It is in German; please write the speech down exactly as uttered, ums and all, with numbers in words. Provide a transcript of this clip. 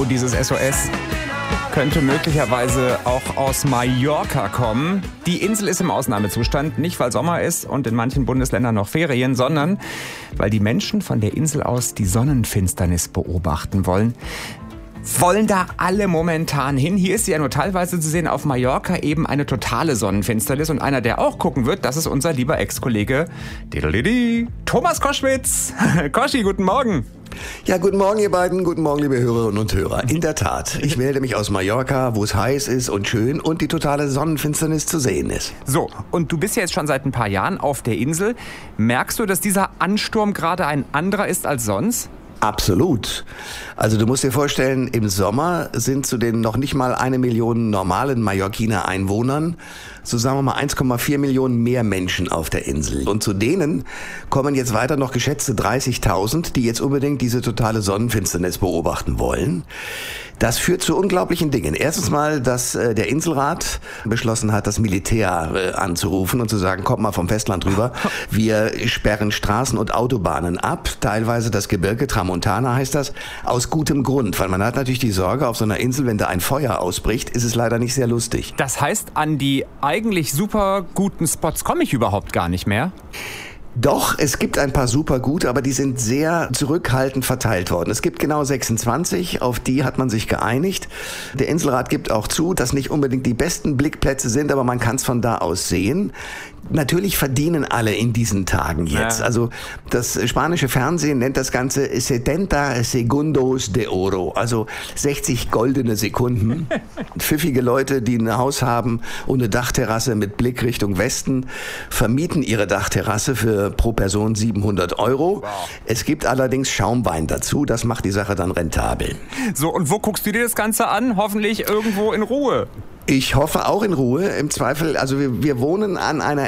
oh, dieses S O S könnte möglicherweise auch aus Mallorca kommen. Die Insel ist im Ausnahmezustand, nicht weil Sommer ist und in manchen Bundesländern noch Ferien, sondern weil die Menschen von der Insel aus die Sonnenfinsternis beobachten wollen. Wollen da alle momentan hin? Hier ist sie ja nur teilweise zu sehen, auf Mallorca eben eine totale Sonnenfinsternis. Und einer, der auch gucken wird, das ist unser lieber Ex-Kollege Thomas Koschwitz. Koschi, guten Morgen. Ja, guten Morgen, ihr beiden. Guten Morgen, liebe Hörerinnen und Hörer. In der Tat, ich melde mich aus Mallorca, wo es heiß ist und schön und die totale Sonnenfinsternis zu sehen ist. So, und du bist ja jetzt schon seit ein paar Jahren auf der Insel. Merkst du, dass dieser Ansturm gerade ein anderer ist als sonst? Absolut. Also du musst dir vorstellen, im Sommer sind zu den noch nicht mal eine Million normalen Mallorquiner Einwohnern, so sagen wir mal eins Komma vier Millionen mehr Menschen auf der Insel. Und zu denen kommen jetzt weiter noch geschätzte dreißigtausend, die jetzt unbedingt diese totale Sonnenfinsternis beobachten wollen. Das führt zu unglaublichen Dingen. Erstens mal, dass äh, der Inselrat beschlossen hat, das Militär äh, anzurufen und zu sagen, kommt mal vom Festland rüber. Wir sperren Straßen und Autobahnen ab, teilweise das Gebirge, Tramontana heißt das, aus gutem Grund. Weil man hat natürlich die Sorge, auf so einer Insel, wenn da ein Feuer ausbricht, ist es leider nicht sehr lustig. Das heißt, an die eigentlich super guten Spots komme ich überhaupt gar nicht mehr? Doch, es gibt ein paar super gute, aber die sind sehr zurückhaltend verteilt worden. Es gibt genau sechsundzwanzig, auf die hat man sich geeinigt. Der Inselrat gibt auch zu, dass nicht unbedingt die besten Blickplätze sind, aber man kann es von da aus sehen. Natürlich verdienen alle in diesen Tagen jetzt. Ja. Also das spanische Fernsehen nennt das Ganze setenta segundos de oro, also sechzig goldene Sekunden. Pfiffige Leute, die ein Haus haben und eine Dachterrasse mit Blick Richtung Westen, vermieten ihre Dachterrasse für pro Person siebenhundert Euro. Wow. Es gibt allerdings Schaumwein dazu, das macht die Sache dann rentabel. So, und wo guckst du dir das Ganze an? Hoffentlich irgendwo in Ruhe. Ich hoffe auch in Ruhe, im Zweifel, also wir, wir wohnen an einer